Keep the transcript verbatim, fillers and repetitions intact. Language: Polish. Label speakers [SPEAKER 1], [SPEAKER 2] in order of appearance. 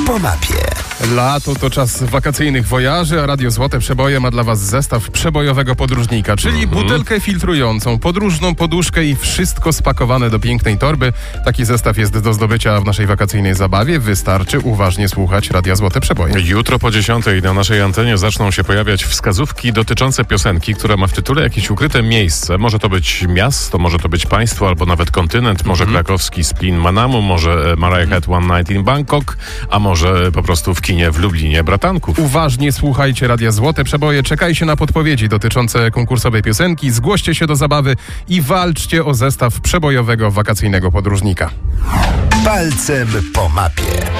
[SPEAKER 1] po mapie.
[SPEAKER 2] Lato to czas wakacyjnych wojaży, a Radio Złote Przeboje ma dla Was zestaw przebojowego podróżnika, czyli mm-hmm. butelkę filtrującą, podróżną poduszkę i wszystko spakowane do pięknej torby. Taki zestaw jest do zdobycia w naszej wakacyjnej zabawie. Wystarczy uważnie słuchać Radia Złote Przeboje.
[SPEAKER 3] Jutro po dziesiątej na naszej antenie zaczną się pojawiać wskazówki dotyczące piosenki, która ma w tytule jakieś ukryte miejsce. Może to być miasto, może to być państwo, albo nawet kontynent, może mm-hmm. krakowski Splin Manamu, może Mariah Had One Night in Bangkok, a może po prostu w kinie w Lublinie Bratanków.
[SPEAKER 2] Uważnie słuchajcie Radia Złote Przeboje, czekajcie na podpowiedzi dotyczące konkursowej piosenki, zgłoście się do zabawy i walczcie o zestaw przebojowego wakacyjnego podróżnika.
[SPEAKER 1] Palcem po mapie.